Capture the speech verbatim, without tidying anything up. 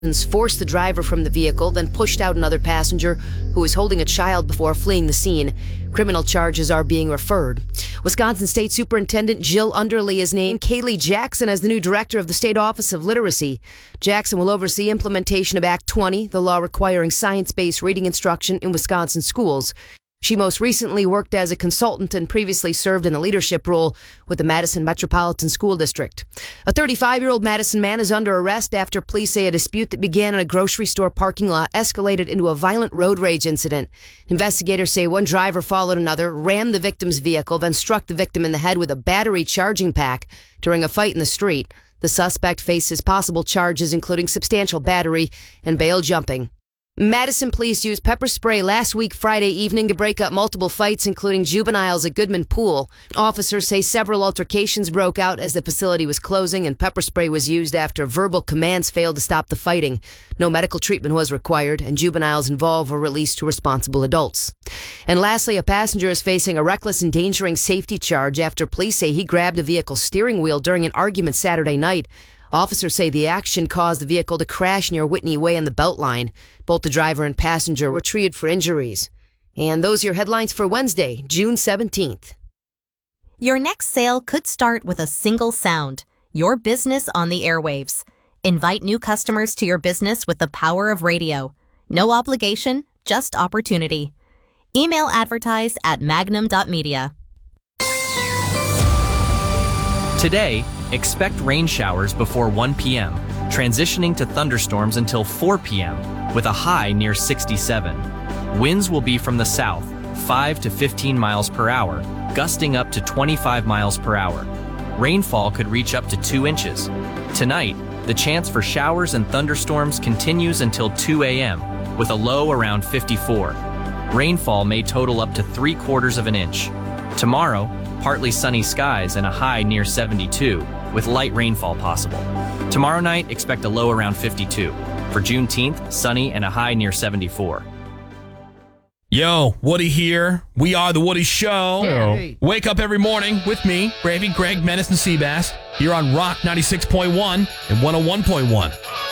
forced the driver from the vehicle, then pushed out another passenger who was holding a child before fleeing the scene. Criminal charges are being referred. Wisconsin State Superintendent Jill Underly is named Kaylee Jackson as the new director of the State Office of Literacy. Jackson will oversee implementation of Act twenty, the law requiring science-based reading instruction in Wisconsin schools. She most recently worked as a consultant and previously served in a leadership role with the Madison Metropolitan School District. A thirty-five-year-old Madison man is under arrest after police say a dispute that began in a grocery store parking lot escalated into a violent road rage incident. Investigators say one driver followed another, rammed the victim's vehicle, then struck the victim in the head with a battery charging pack during a fight in the street. The suspect faces possible charges including substantial battery and bail jumping. Madison police used pepper spray last week Friday evening to break up multiple fights, including juveniles at Goodman Pool. Officers say several altercations broke out as the facility was closing, and pepper spray was used after verbal commands failed to stop the fighting. No medical treatment was required, and juveniles involved were released to responsible adults. And lastly, a passenger is facing a reckless endangering safety charge after police say he grabbed a vehicle's steering wheel during an argument Saturday night. Officers say the action caused the vehicle to crash near Whitney Way on the Beltline. Both the driver and passenger were treated for injuries. And those are your headlines for Wednesday, June seventeenth. Your next sale could start with a single sound, your business on the airwaves. Invite new customers to your business with the power of radio. No obligation, just opportunity. Email advertise at magnum dot media. Today, expect rain showers before one p.m., transitioning to thunderstorms until four p.m., with a high near sixty-seven. Winds will be from the south, five to fifteen miles per hour, gusting up to twenty-five miles per hour. Rainfall could reach up to two inches. Tonight, the chance for showers and thunderstorms continues until two a.m., with a low around fifty-four. Rainfall may total up to three quarters of an inch. Tomorrow, partly sunny skies and a high near seventy-two, with light rainfall possible. Tomorrow night, expect a low around fifty-two. For Juneteenth, sunny and a high near seventy-four. Yo, Woody here. We are The Woody Show. Hey. Wake up every morning with me, Gravy, Greg, Menace, and Seabass, here on Rock ninety-six point one and one oh one point one.